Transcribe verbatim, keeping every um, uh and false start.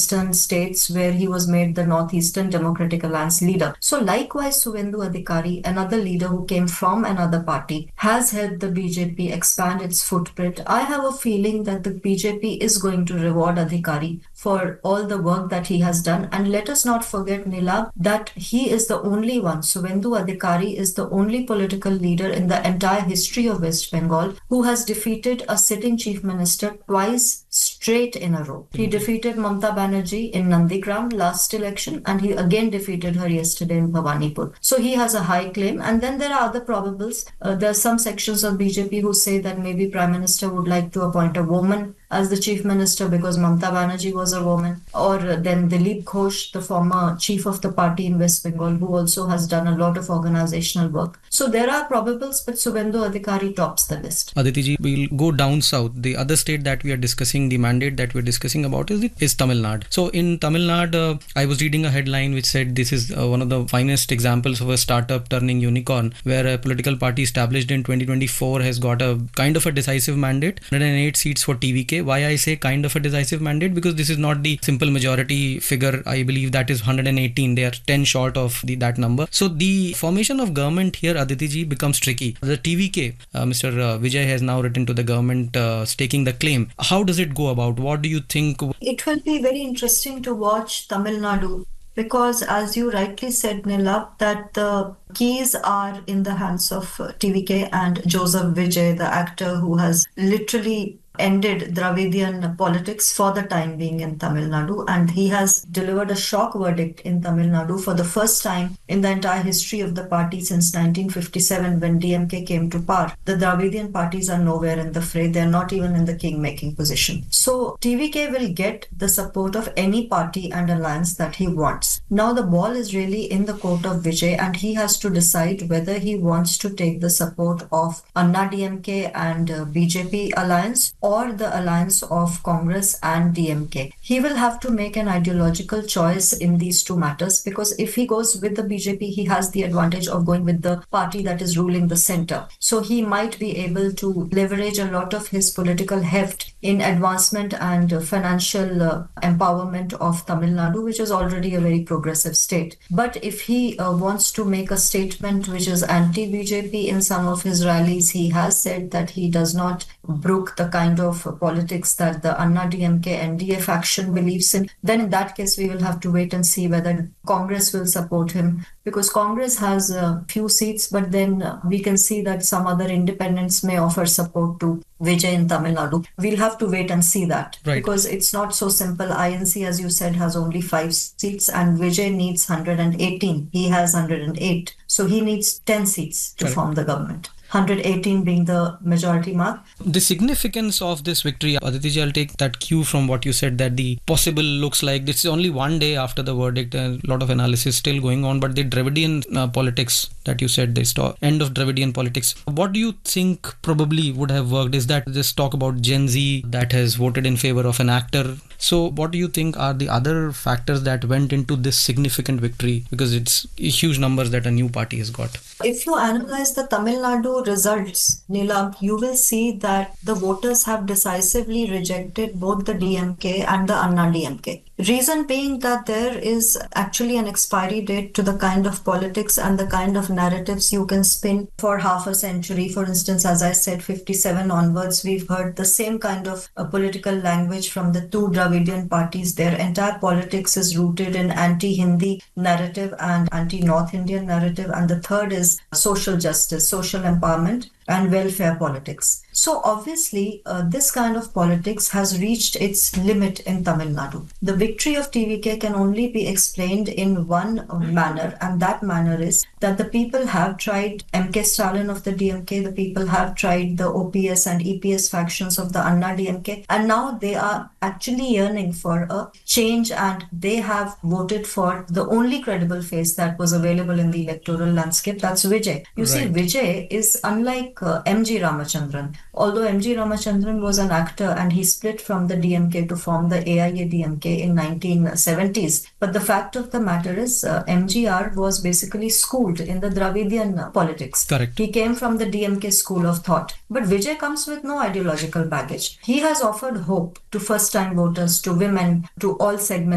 eastern states where he was made the Northeastern Democratic Alliance leader. So likewise, Suvendu Adhikari, another leader who came from another party, has helped the B J P expand its footprint. I have a feeling that the B J P is going to reward Adhikari for all the work that he has done. And let us not forget, Nilab, that he is the only one, Suvendu Adhikari is the only political leader in the entire history of West Bengal who has defeated a sitting chief minister twice straight in a row. He defeated Mamata Banerjee in Nandigram last election, and he again defeated her yesterday in Bhawanipur. So he has a high claim. And then there are other probables. Uh, there are some sections of B J P who say that maybe Prime Minister would like to appoint a woman as the chief minister because Mamata Banerjee was a woman. Or then Dilip Ghosh, the former chief of the party in West Bengal, who also has done a lot of organizational work. So there are probables, but Suvendu Adhikari tops the list. Aditi ji, we'll go down south. The other state that we are discussing, the mandate that we're discussing about is, the, is Tamil Nadu. So in Tamil Nadu, uh, I was reading a headline which said this is uh, one of the finest examples of a startup turning unicorn, where a political party established in twenty twenty-four has got a kind of a decisive mandate, one hundred eight seats for T V K. Why I say kind of a decisive mandate? Because this is not the simple majority figure. I believe that is one hundred eighteen. They are ten short of the, that number. So the formation of government here, Aditi ji, becomes tricky. The T V K, uh, Mister Uh, Vijay has now written to the government uh, staking the claim. How does it go about? What do you think? It will be very interesting to watch Tamil Nadu, because as you rightly said, Nilab, that the keys are in the hands of uh, T V K and Joseph Vijay, the actor who has literally ended Dravidian politics for the time being in Tamil Nadu, and he has delivered a shock verdict in Tamil Nadu for the first time in the entire history of the party since nineteen fifty-seven, when D M K came to power. The Dravidian parties are nowhere in the fray. They are not even in the king-making position. So T V K will get the support of any party and alliance that he wants. Now the ball is really in the court of Vijay, and he has to decide whether he wants to take the support of Anna D M K and uh, B J P alliance, or the alliance of Congress and D M K. He will have to make an ideological choice in these two matters, because if he goes with the B J P, he has the advantage of going with the party that is ruling the center. So he might be able to leverage a lot of his political heft in advancement and uh, financial uh, empowerment of Tamil Nadu, which is already a very progressive state. But if he uh, wants to make a statement which is anti-B J P in some of his rallies, he has said that he does not brook the kind of politics that the Anna D M K N D A faction believes in, then in that case we will have to wait and see whether Congress will support him, because Congress has a few seats, but then we can see that some other independents may offer support to Vijay in Tamil Nadu. We'll have to wait and see that, right, because it's not so simple. I N C, as you said, has only five seats and Vijay needs one hundred eighteen. He has one hundred eight. So he needs ten seats to right. form the government. one hundred eighteen being the majority mark. The significance of this victory, Aditi ji, I'll take that cue from what you said, that the possible looks like this is only one day after the verdict, and a lot of analysis still going on, but the Dravidian uh, politics that you said, the st- end of Dravidian politics, what do you think probably would have worked? Is that just talk about Gen Z that has voted in favor of an actor? So what do you think are the other factors that went into this significant victory? Because it's huge numbers that a new party has got. If you analyze the Tamil Nadu results, Neelam, you will see that the voters have decisively rejected both the D M K and the Anna D M K. Reason being that there is actually an expiry date to the kind of politics and the kind of narratives you can spin for half a century. For instance, as I said, fifty-seven onwards, we've heard the same kind of uh, political language from the two Dravidian parties. Their entire politics is rooted in anti-Hindi narrative and anti-North Indian narrative. And the third is social justice, social empowerment, and welfare politics. So obviously, uh, this kind of politics has reached its limit in Tamil Nadu. The victory of T V K can only be explained in one manner, and that manner is that the people have tried M K Stalin of the D M K, the people have tried the O P S and E P S factions of the Anna D M K, and now they are actually yearning for a change, and they have voted for the only credible face that was available in the electoral landscape, that's Vijay. You right. see, Vijay is unlike Uh, M G Ramachandran. Although M G Ramachandran was an actor and he split from the D M K to form the A I A D M K in nineteen seventies. But the fact of the matter is uh, M G R was basically schooled in the Dravidian uh, politics. Correct. He came from the D M K school of thought. But Vijay comes with no ideological baggage. He has offered hope to first-time voters, to women, to all segments